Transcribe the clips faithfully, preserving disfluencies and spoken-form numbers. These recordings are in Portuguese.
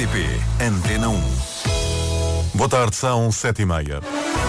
T P Antena um. Boa tarde, são sete e meia.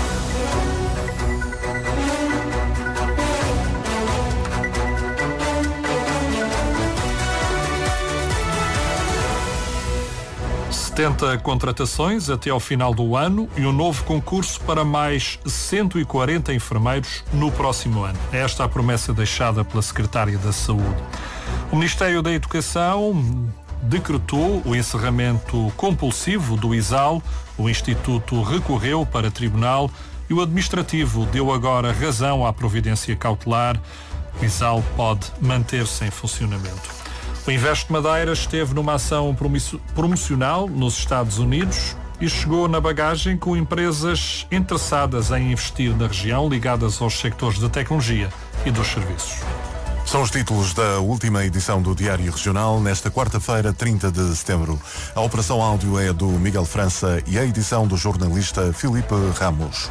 setenta contratações até ao final do ano e um novo concurso para mais cento e quarenta enfermeiros no próximo ano. É esta a promessa deixada pela Secretária da Saúde. O Ministério da Educação decretou o encerramento compulsivo do I S A L, o Instituto recorreu para tribunal e o Administrativo deu agora razão à providência cautelar. O I S A L pode manter-se em funcionamento. O Invest Madeira esteve numa ação promocional nos Estados Unidos e chegou na bagagem com empresas interessadas em investir na região, ligadas aos sectores da tecnologia e dos serviços. São os títulos da última edição do Diário Regional, nesta quarta-feira, trinta de setembro. A operação áudio é do Miguel França e a edição do jornalista Filipe Ramos.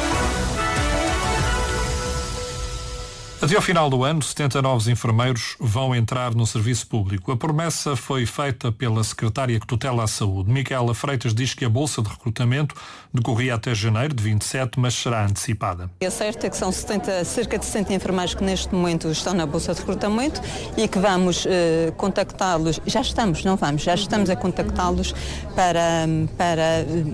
Até ao final do ano, setenta novos enfermeiros vão entrar no serviço público. A promessa foi feita pela secretária que tutela a saúde. Micaela Freitas diz que a bolsa de recrutamento decorria até janeiro de vinte e sete, mas será antecipada. É certo que são setenta, cerca de sessenta enfermeiros que neste momento estão na bolsa de recrutamento e que vamos eh, contactá-los, já estamos, não vamos, já estamos a contactá-los para, para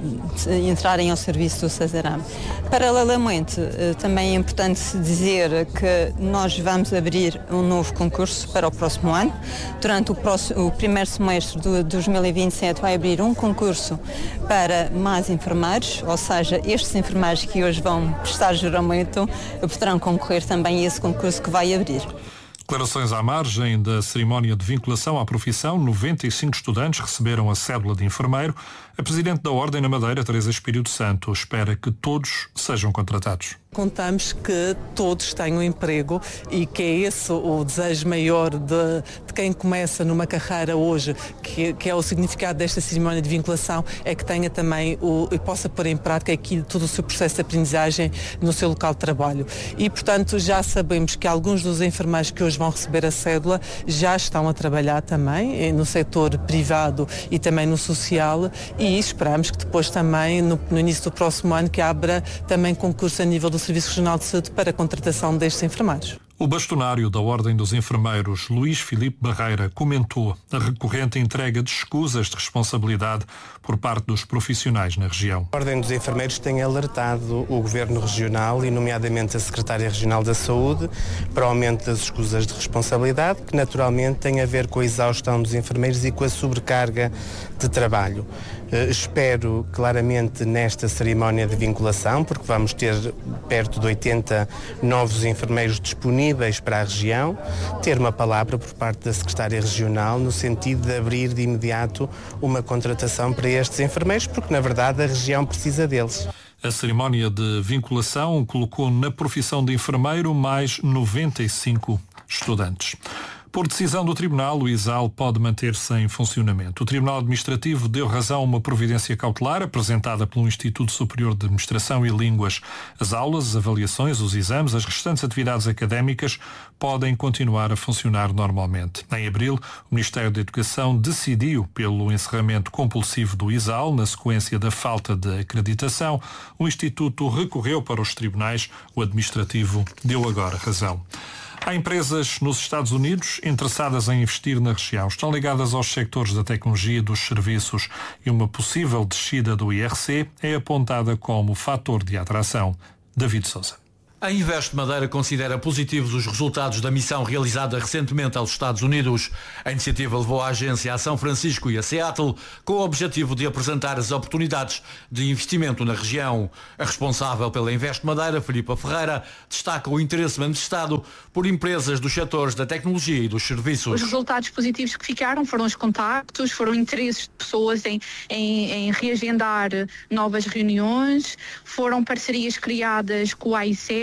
eh, entrarem ao serviço do Sasaram. Paralelamente, eh, também é importante dizer que nós vamos abrir um novo concurso para o próximo ano. Durante o, próximo, o primeiro semestre de dois mil e vinte e sete vai abrir um concurso para mais enfermeiros, ou seja, estes enfermeiros que hoje vão prestar juramento poderão concorrer também a esse concurso que vai abrir. Declarações à margem da cerimónia de vinculação à profissão, noventa e cinco estudantes receberam a cédula de enfermeiro. A Presidente da Ordem na Madeira, Teresa Espírito Santo, espera que todos sejam contratados. Contamos que todos tenham emprego e que é esse o desejo maior de, de quem começa numa carreira hoje, que, que é o significado desta cerimónia de vinculação, é que tenha também o, e possa pôr em prática aqui todo o seu processo de aprendizagem no seu local de trabalho. E, portanto, já sabemos que alguns dos enfermeiros que hoje vão receber a cédula já estão a trabalhar também no setor privado e também no social, e esperamos que depois também, no, no início do próximo ano, que abra também concurso a nível do Serviço Regional de Saúde para a contratação destes enfermeiros. O bastonário da Ordem dos Enfermeiros, Luís Filipe Barreira, comentou a recorrente entrega de escusas de responsabilidade por parte dos profissionais na região. A Ordem dos Enfermeiros tem alertado o Governo Regional e nomeadamente a Secretária Regional da Saúde para o aumento das escusas de responsabilidade, que naturalmente tem a ver com a exaustão dos enfermeiros e com a sobrecarga de trabalho. Uh, espero claramente nesta cerimónia de vinculação, porque vamos ter perto de oitenta novos enfermeiros disponíveis para a região, ter uma palavra por parte da Secretária Regional no sentido de abrir de imediato uma contratação para estes enfermeiros, porque na verdade a região precisa deles. A cerimónia de vinculação colocou na profissão de enfermeiro mais noventa e cinco estudantes. Por decisão do Tribunal, o I S A L pode manter-se em funcionamento. O Tribunal Administrativo deu razão a uma providência cautelar apresentada pelo Instituto Superior de Administração e Línguas. As aulas, as avaliações, os exames, as restantes atividades académicas podem continuar a funcionar normalmente. Em abril, o Ministério da Educação decidiu pelo encerramento compulsivo do I S A L na sequência da falta de acreditação. O Instituto recorreu para os tribunais. O Administrativo deu agora razão. Há empresas nos Estados Unidos interessadas em investir na região. Estão ligadas aos sectores da tecnologia e dos serviços e uma possível descida do I R C é apontada como fator de atração. David Sousa. A Invest Madeira considera positivos os resultados da missão realizada recentemente aos Estados Unidos. A iniciativa levou a agência a São Francisco e a Seattle com o objetivo de apresentar as oportunidades de investimento na região. A responsável pela Invest Madeira, Filipa Ferreira, destaca o interesse manifestado por empresas dos setores da tecnologia e dos serviços. Os resultados positivos que ficaram foram os contactos, foram interesses de pessoas em, em, em reagendar novas reuniões, foram parcerias criadas com o A I C E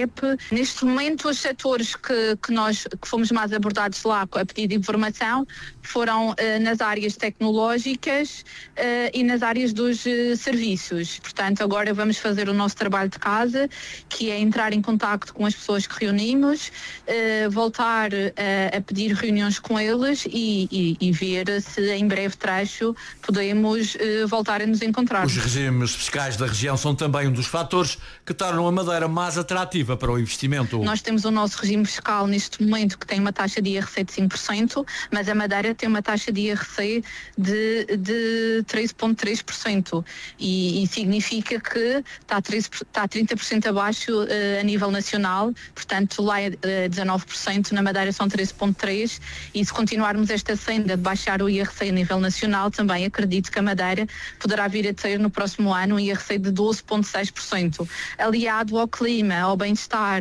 INDEP. Neste momento, os setores que, que nós que fomos mais abordados lá a pedido de informação foram uh, nas áreas tecnológicas uh, e nas áreas dos uh, serviços. Portanto, agora vamos fazer o nosso trabalho de casa, que é entrar em contacto com as pessoas que reunimos, uh, voltar uh, a pedir reuniões com eles e, e, e ver se em breve trecho podemos uh, voltar a nos encontrar. Os regimes fiscais da região são também um dos fatores que tornam a Madeira mais atrativa para o investimento. Nós temos o nosso regime fiscal neste momento que tem uma taxa de I R C de cinco por cento, mas a Madeira tem uma taxa de I R C de, de treze vírgula três por cento e, e significa que está, treze, está trinta por cento abaixo uh, a nível nacional, portanto lá é uh, dezanove por cento, na Madeira são treze vírgula três por cento e se continuarmos esta senda de baixar o I R C a nível nacional, também acredito que a Madeira poderá vir a ter no próximo ano um I R C de doze vírgula seis por cento. Aliado ao clima, ao bem-estar,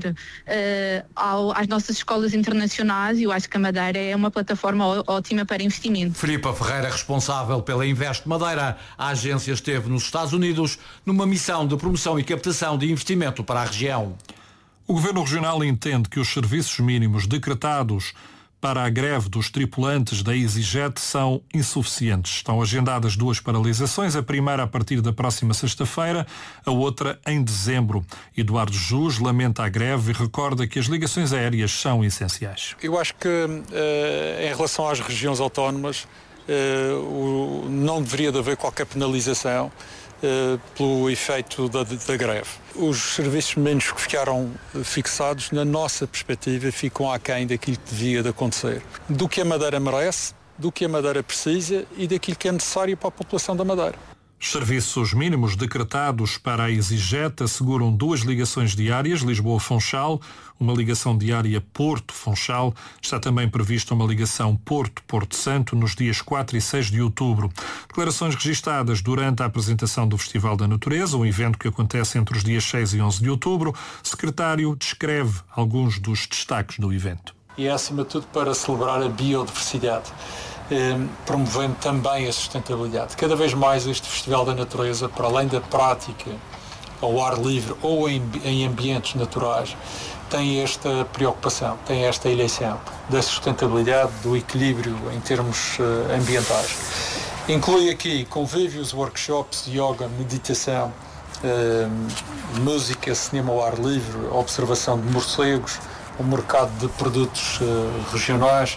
uh, ao, às nossas escolas internacionais, eu acho que a Madeira é uma plataforma ó, ótima para investimento. Filipa Ferreira, responsável pela Invest Madeira, a agência esteve nos Estados Unidos numa missão de promoção e captação de investimento para a região. O Governo Regional entende que os serviços mínimos decretados para a greve dos tripulantes da EasyJet são insuficientes. Estão agendadas duas paralisações, a primeira a partir da próxima sexta-feira, a outra em dezembro. Eduardo Jus lamenta a greve e recorda que as ligações aéreas são essenciais. Eu acho que uh, em relação às regiões autónomas uh, o, não deveria de haver qualquer penalização uh, pelo efeito da, da greve. Os serviços mínimos que ficaram fixados, na nossa perspectiva, ficam aquém daquilo que devia de acontecer. Do que a Madeira merece, do que a Madeira precisa e daquilo que é necessário para a população da Madeira. Os serviços mínimos decretados para a EasyJet asseguram duas ligações diárias, Lisboa-Funchal, uma ligação diária Porto-Funchal. Está também prevista uma ligação Porto-Porto Santo nos dias quatro e seis de outubro. Declarações registadas durante a apresentação do Festival da Natureza, um evento que acontece entre os dias seis e onze de outubro. O secretário descreve alguns dos destaques do evento. E é, acima de tudo, para celebrar a biodiversidade, eh, promovendo também a sustentabilidade. Cada vez mais este Festival da Natureza, para além da prática ao ar livre ou em, em ambientes naturais, tem esta preocupação, tem esta eleição da sustentabilidade, do equilíbrio em termos eh, ambientais. Inclui aqui convívios, workshops, yoga, meditação, eh, música, cinema ao ar livre, observação de morcegos, o mercado de produtos uh, regionais,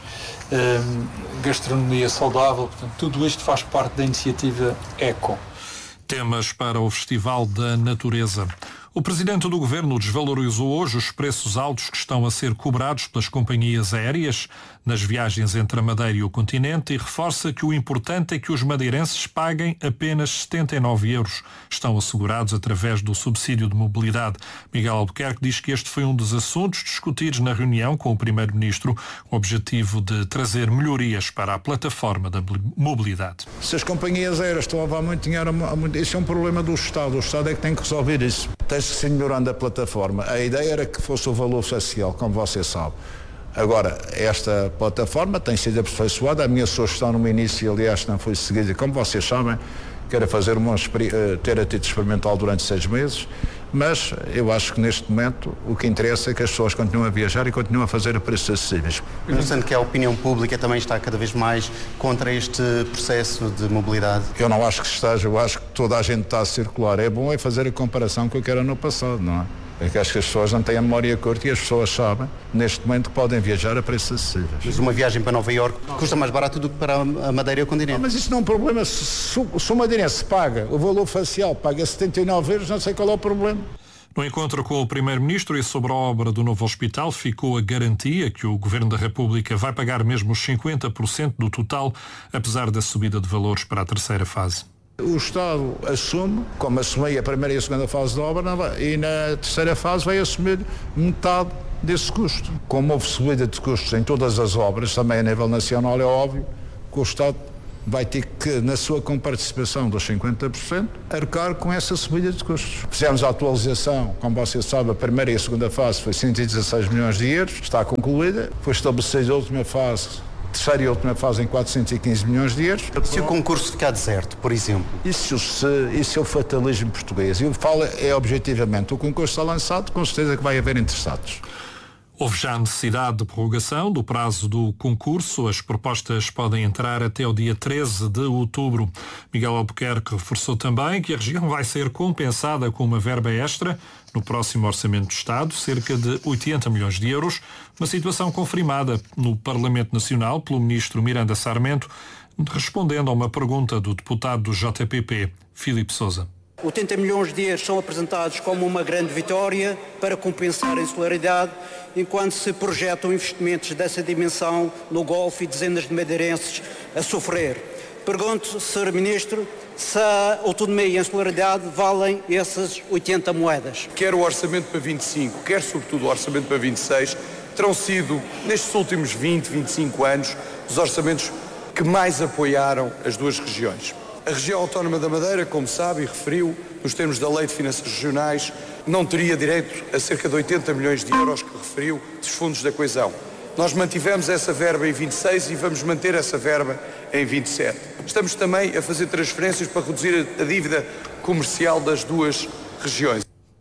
uh, gastronomia saudável, portanto, tudo isto faz parte da iniciativa ECO. Temas para o Festival da Natureza. O Presidente do Governo desvalorizou hoje os preços altos que estão a ser cobrados pelas companhias aéreas nas viagens entre a Madeira e o continente e reforça que o importante é que os madeirenses paguem apenas setenta e nove euros. Estão assegurados através do subsídio de mobilidade. Miguel Albuquerque diz que este foi um dos assuntos discutidos na reunião com o Primeiro-Ministro, com o objetivo de trazer melhorias para a plataforma da mobilidade. Se as companhias aéreas estão a levar muito dinheiro, isso é um problema do Estado. O Estado é que tem que resolver isso. Tem-se que ser melhorando a plataforma. A ideia era que fosse o valor social, como você sabe. Agora, esta plataforma tem sido aperfeiçoada. A minha sugestão no início, aliás, não foi seguida, como vocês sabem, que era fazer uma, ter a título experimental durante seis meses, mas eu acho que neste momento o que interessa é que as pessoas continuem a viajar e continuem a fazer a preços acessíveis. Pensando que a opinião pública também está cada vez mais contra este processo de mobilidade? Eu não acho que esteja, eu acho que toda a gente está a circular. É bom é fazer a comparação com o que era no passado, não é? É que acho que as pessoas não têm a memória curta e as pessoas sabem, neste momento, que podem viajar a preços acessíveis. Mas uma viagem para Nova Iorque custa mais barato do que para a Madeira e o continente. Não, mas isso não é um problema. Se, se o madeirense paga, o valor facial paga setenta e nove euros, não sei qual é o problema. No encontro com o Primeiro-Ministro e sobre a obra do novo hospital, ficou a garantia que o Governo da República vai pagar mesmo os cinquenta por cento do total, apesar da subida de valores para a terceira fase. O Estado assume, como assumia a primeira e a segunda fase da obra, e na terceira fase vai assumir metade desse custo. Como houve subida de custos em todas as obras, também a nível nacional, é óbvio que o Estado vai ter que, na sua comparticipação dos cinquenta por cento, arcar com essa subida de custos. Fizemos a atualização, como você sabe, a primeira e a segunda fase foi cento e dezasseis milhões de euros, está concluída. Foi estabelecida a última fase, terceira e última fase em quatrocentos e quinze milhões de euros. Se o concurso ficar deserto, por exemplo? Isso, se, isso é o fatalismo português. Eu falo é objetivamente, o concurso está lançado, com certeza que vai haver interessados. Houve já necessidade de prorrogação do prazo do concurso. As propostas podem entrar até o dia treze de outubro. Miguel Albuquerque reforçou também que a região vai ser compensada com uma verba extra no próximo Orçamento do Estado, cerca de oitenta milhões de euros, uma situação confirmada no Parlamento Nacional pelo ministro Miranda Sarmento, respondendo a uma pergunta do deputado do J P P, Filipe Sousa. oitenta milhões de euros são apresentados como uma grande vitória para compensar a insularidade, enquanto se projetam investimentos dessa dimensão no Golfo e dezenas de madeirenses a sofrer. Pergunto, senhor Ministro, se a autonomia e a insularidade valem essas oitenta moedas. Quer o orçamento para vinte e cinco, quer sobretudo o orçamento para vinte e seis, terão sido, nestes últimos vinte, vinte e cinco anos, os orçamentos que mais apoiaram as duas regiões. A região autónoma da Madeira, como sabe e referiu, nos termos da Lei de Finanças Regionais, não teria direito a cerca de oitenta milhões de euros que referiu dos fundos da coesão. Nós mantivemos essa verba em vinte e seis e vamos manter essa verba em vinte e sete. Estamos também a fazer transferências para reduzir a dívida comercial das duas regiões.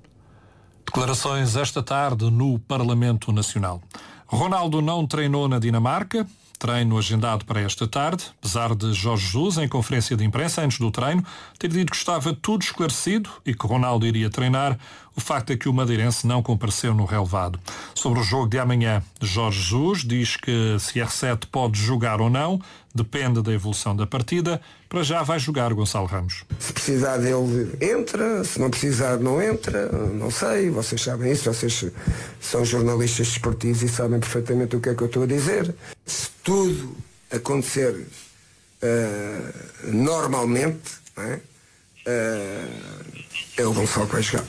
Declarações esta tarde no Parlamento Nacional. Ronaldo não treinou na Dinamarca. Treino agendado para esta tarde, apesar de Jorge Jesus, em conferência de imprensa antes do treino, ter dito que estava tudo esclarecido e que Ronaldo iria treinar, o facto é que o madeirense não compareceu no relevado. Sobre o jogo de amanhã, Jorge Jesus diz que se R sete pode jogar ou não, depende da evolução da partida. Para já vai jogar Gonçalo Ramos. Se precisar dele, entra. Se não precisar, não entra. Não sei, vocês sabem isso. Vocês são jornalistas desportivos e sabem perfeitamente o que é que eu estou a dizer. Se tudo acontecer uh, normalmente, não é? Uh, é o Gonçalo que vai jogar.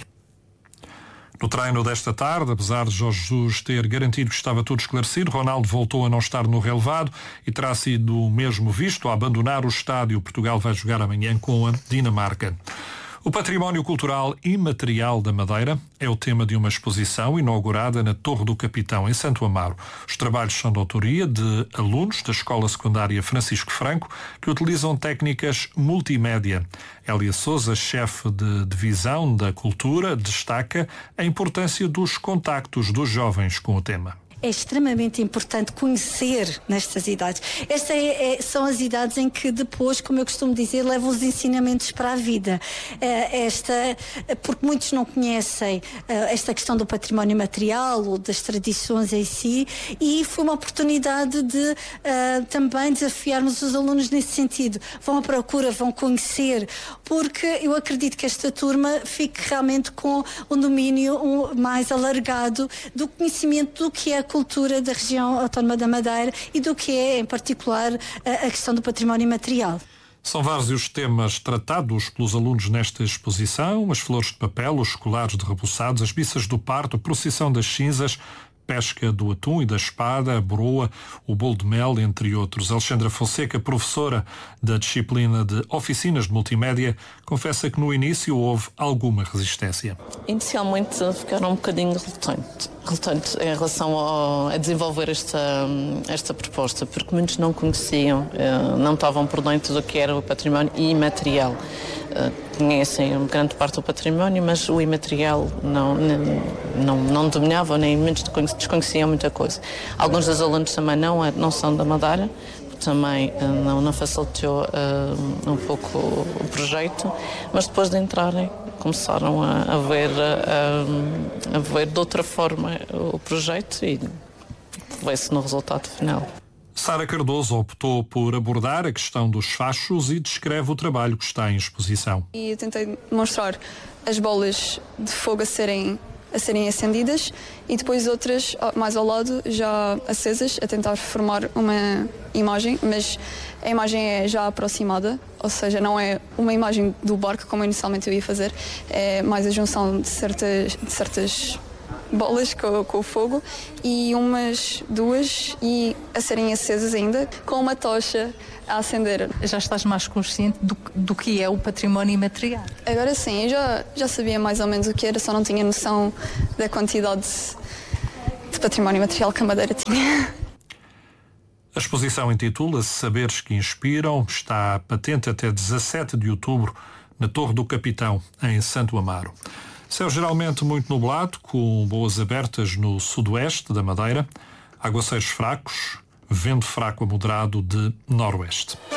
No treino desta tarde, apesar de Jorge Jesus ter garantido que estava tudo esclarecido, Ronaldo voltou a não estar no relevado e terá sido mesmo visto a abandonar o estádio. Portugal vai jogar amanhã com a Dinamarca. O património cultural imaterial da Madeira é o tema de uma exposição inaugurada na Torre do Capitão, em Santo Amaro. Os trabalhos são de autoria de alunos da Escola Secundária Francisco Franco, que utilizam técnicas multimédia. Hélia Sousa, chefe de divisão da cultura, destaca a importância dos contactos dos jovens com o tema. É extremamente importante conhecer nestas idades. Estas é, é, são as idades em que depois, como eu costumo dizer, levam os ensinamentos para a vida. Esta, porque muitos não conhecem esta questão do património material ou das tradições em si, e foi uma oportunidade de uh, também desafiarmos os alunos nesse sentido. Vão à procura, vão conhecer, porque eu acredito que esta turma fique realmente com um domínio um, mais alargado do conhecimento do que é a cultura da região autónoma da Madeira e do que é, em particular, a, a questão do património material. São vários os temas tratados pelos alunos nesta exposição: as flores de papel, os colares de rebuçados, as missas do parto, a procissão das cinzas, pesca do atum e da espada, a broa, o bolo de mel, entre outros. Alexandra Fonseca, professora da disciplina de Oficinas de Multimédia, confessa que no início houve alguma resistência. Inicialmente ficaram um bocadinho relutantes, relutantes em relação ao, a desenvolver esta, esta proposta, porque muitos não conheciam, não estavam por dentro do que era o património imaterial. Conhecem grande parte do património, mas o imaterial não, não, não dominavam, nem muitos desconheciam muita coisa. Alguns dos alunos também não, não são da Madeira, também não, não facilitou uh, um pouco o projeto, mas depois de entrarem começaram a, a, ver, a, a ver de outra forma o projeto e vê-se no resultado final. Sara Cardoso optou por abordar a questão dos fachos e descreve o trabalho que está em exposição. E eu tentei mostrar as bolas de fogo a serem, a serem acendidas e depois outras mais ao lado já acesas, a tentar formar uma imagem, mas a imagem é já aproximada, ou seja, não é uma imagem do barco como inicialmente eu ia fazer, é mais a junção de certas, de certas bolas com, com o fogo e umas duas e a serem acesas ainda com uma tocha a acender. Já estás mais consciente do, do que é o património imaterial? Agora sim, eu já, já sabia mais ou menos o que era, só não tinha noção da quantidade de património imaterial que a Madeira tinha. A exposição intitula-se Saberes que Inspiram, está patente até dezassete de outubro na Torre do Capitão, em Santo Amaro. Céu geralmente muito nublado, com boas abertas no sudoeste da Madeira, aguaceiros fracos, vento fraco a moderado de noroeste.